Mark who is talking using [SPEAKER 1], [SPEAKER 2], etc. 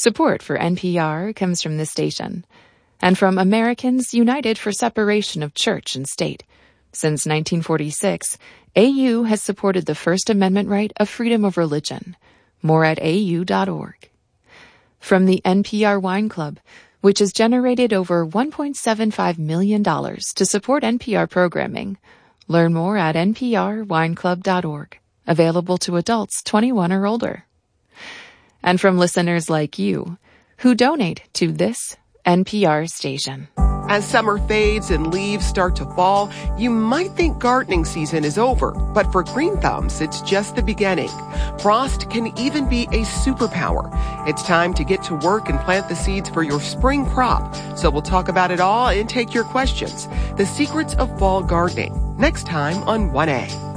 [SPEAKER 1] Support for NPR comes from this station and from Americans United for Separation of Church and State. Since 1946, AU has supported the First Amendment right of freedom of religion. More at au.org. From the NPR Wine Club, which has generated over $1.75 million to support NPR programming. Learn more at nprwineclub.org. Available to adults 21 or older. And from listeners like you, who donate to this NPR station.
[SPEAKER 2] As summer fades and leaves start to fall, you might think gardening season is over, but for Green Thumbs, it's just the beginning. Frost can even be a superpower. It's time to get to work and plant the seeds for your spring crop. So we'll talk about it all and take your questions. The secrets of fall gardening, next time on 1A.